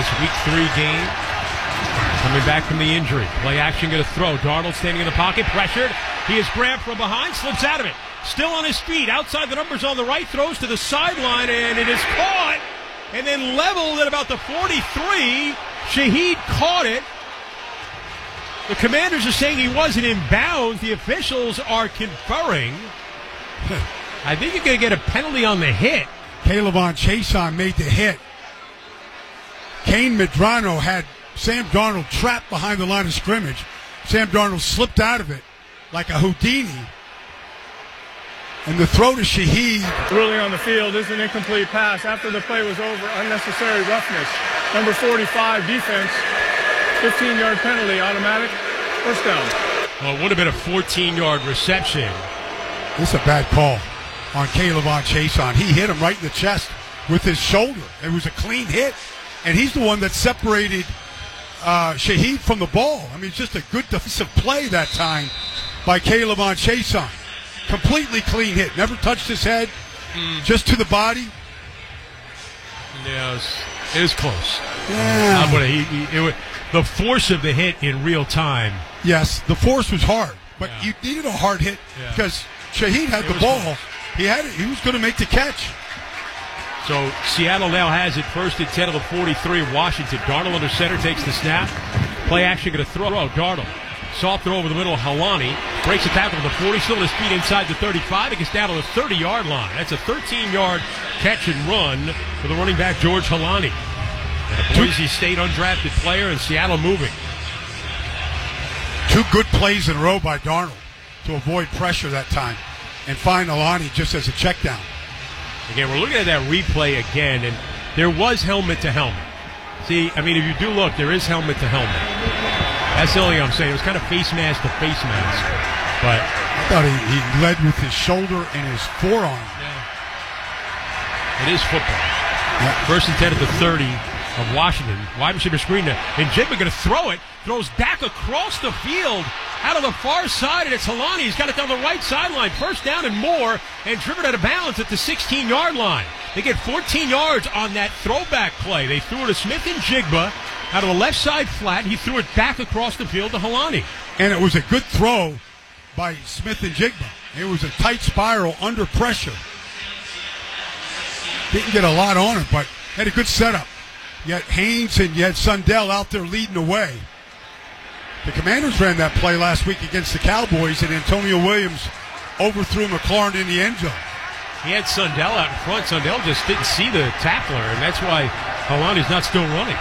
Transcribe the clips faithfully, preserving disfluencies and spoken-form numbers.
this week three game. Coming back from the injury. Play action, going to throw. Darnold standing in the pocket, pressured. He is grabbed from behind, slips out of it. Still on his feet, outside the numbers on the right, throws to the sideline, and it is caught. And then leveled at about the forty-three. Shaheed caught it. The Commanders are saying he wasn't in bounds. The officials are conferring. I think you're going to get a penalty on the hit. K'Lavon Chaisson made the hit. Kane Medrano had Sam Darnold trapped behind the line of scrimmage. Sam Darnold slipped out of it like a Houdini. And the throw to Shaheed. Ruling on the field is an incomplete pass. After the play was over, unnecessary roughness. Number forty-five, defense. fifteen-yard penalty, automatic, first down. Well, it would have been a fourteen-yard reception. This is a bad call on K'Lavon Chaisson. He hit him right in the chest with his shoulder. It was a clean hit, and he's the one that separated uh, Shaheed from the ball. I mean, it's just a good defensive play that time by K'Lavon Chaisson. Completely clean hit. Never touched his head, mm. just to the body. Yeah, it was, it was close. Yeah. Uh, but he, he, it was, the force of the hit in real time. Yes, the force was hard, but yeah. you needed a hard hit yeah. because Shaheed had it the ball. Close. He had it. He was going to make the catch. So Seattle now has it first and ten of the forty-three. Washington. Darnold under center takes the snap. Play action going to throw. Darnold. Soft throw over the middle. Halani breaks a tackle to the forty. Still on his feet inside the thirty-five. It gets down to the thirty-yard line. That's a thirteen-yard catch and run for the running back, George Halani. And a Boise State undrafted player, and Seattle moving. Two good plays in a row by Darnold to avoid pressure that time and find Halani just as a check down. Again, we're looking at that replay again, and there was helmet to helmet. See, I mean, if you do look, there is helmet to helmet. That's the only thing I'm saying. It was kind of face mask to face mask. But I thought he, he led with his shoulder and his forearm. Yeah. It is football. Yeah. First and ten at the thirty of Washington. Wide receiver screen now. And Jigba going to throw it. Throws back across the field out of the far side, and it's Halani. He's got it down the right sideline. First down and more, and driven out of bounds at the sixteen-yard line. They get fourteen yards on that throwback play. They threw it to Smith and Jigba out of the left side flat. He threw it back across the field to Halani. And it was a good throw by Smith and Jigba. It was a tight spiral under pressure. Didn't get a lot on it, but had a good setup. You had Haynes and you had Sundell out there leading the way. The Commanders ran that play last week against the Cowboys, and Antonio Williams overthrew McLaurin in the end zone. He had Sundell out in front. Sundell just didn't see the tackler, and that's why Halani's not still running.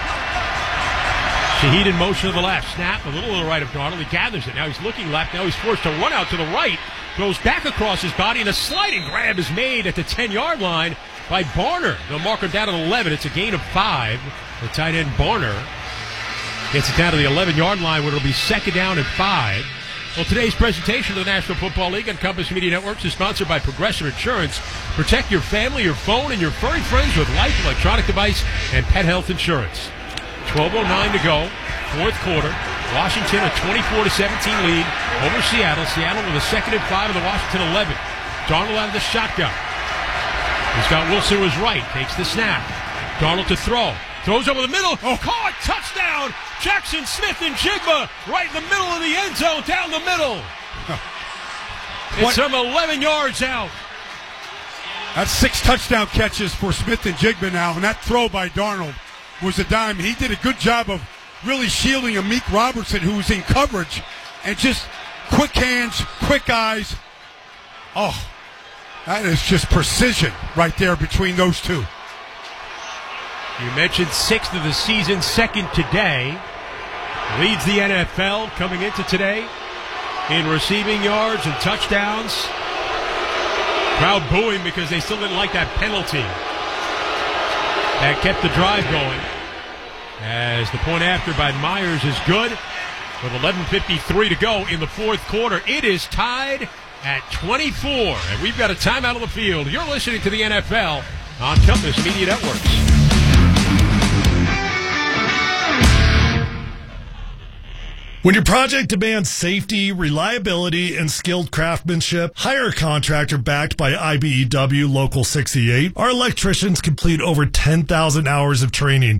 Shaheed in motion to the left. Snap, a little to the right of Darnold. He gathers it. Now he's looking left. Now he's forced to run out to the right. Goes back across his body, and a sliding grab is made at the ten-yard line by Barner. They'll mark him down at eleven. It's a gain of five. The tight end Barner gets it down to the eleven-yard line where it'll be second down and five. Well, today's presentation of the National Football League on Compass Media Networks is sponsored by Progressive Insurance. Protect your family, your phone, and your furry friends with life, electronic device, and pet health insurance. twelve oh nine to go, fourth quarter. Washington a twenty-four to seventeen lead over Seattle. Seattle with a second and five of the Washington eleven. Darnold out of the shotgun. He's got Wilson to his right. Takes the snap. Darnold to throw. Throws over the middle. Oh, caught. Touchdown. Jackson Smith and Jigba right in the middle of the end zone, down the middle. It's from eleven yards out. That's six touchdown catches for Smith and Jigba now, and that throw by Darnold was a dime. He did a good job of really shielding Amik Robertson, who was in coverage, and just quick hands, quick eyes. Oh, that is just precision right there between those two. You mentioned sixth of the season, second today. Leads the N F L coming into today in receiving yards and touchdowns. Crowd booing because they still didn't like that penalty. That kept the drive going. As the point after by Myers is good. With eleven fifty-three to go in the fourth quarter. It is tied at twenty-four. And we've got a timeout on the field. You're listening to the N F L on Compass Media Networks. When your project demands safety, reliability, and skilled craftsmanship, hire a contractor backed by I B E W Local sixty-eight. Our electricians complete over ten thousand hours of training